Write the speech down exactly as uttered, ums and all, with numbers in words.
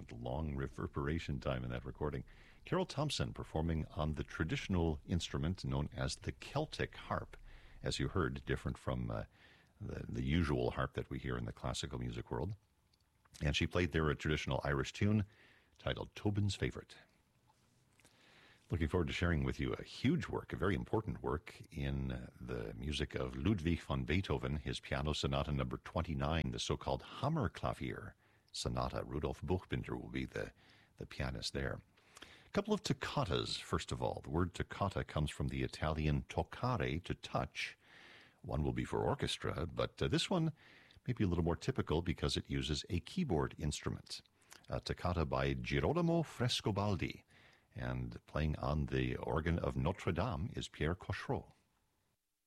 the long reverberation time in that recording. Carol Thompson performing on the traditional instrument known as the Celtic harp, as you heard, different from uh, the, the usual harp that we hear in the classical music world. And she played there a traditional Irish tune titled Tobin's Favourite. Looking forward to sharing with you a huge work, a very important work in uh, the music of Ludwig van Beethoven, his piano sonata number twenty-nine, the so-called Hammerklavier sonata. Rudolf Buchbinder will be the, the pianist there. A couple of toccatas, first of all. The word toccata comes from the Italian toccare, to touch. One will be for orchestra, but uh, this one may be a little more typical because it uses a keyboard instrument. A toccata by Girolamo Frescobaldi. And playing on the organ of Notre Dame is Pierre Cochereau.